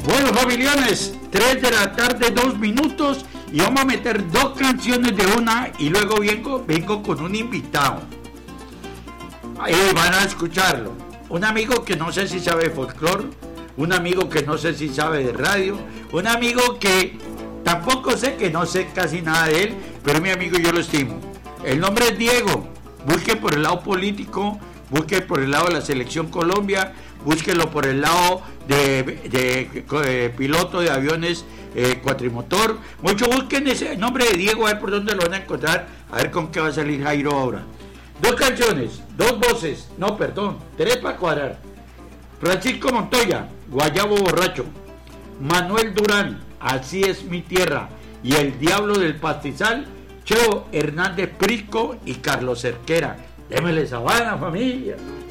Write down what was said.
Bueno, familiares, 3 de la tarde, 2 minutos, y vamos a meter 2 canciones de una, y luego vengo con un invitado. Van a escucharlo. Un amigo que no sé si sabe de folclore, un amigo que no sé si sabe de radio, un amigo que tampoco sé, que no sé casi nada de él, pero mi amigo yo lo estimo. El nombre es Diego. Busque por el lado político, busque por el lado de la Selección Colombia, búsquelo por el lado de piloto de aviones cuatrimotor. Mucho busquen ese nombre de Diego, a ver por dónde lo van a encontrar, a ver con qué va a salir Jairo ahora. 2 canciones, 2 voces, no, perdón, 3 para cuadrar. Francisco Montoya, Guayabo Borracho. Manuel Durán, Así es mi tierra. Y El Diablo del Pastizal, Cheo Hernández Prisco y Carlos Cerquera. Démele sabana, familia.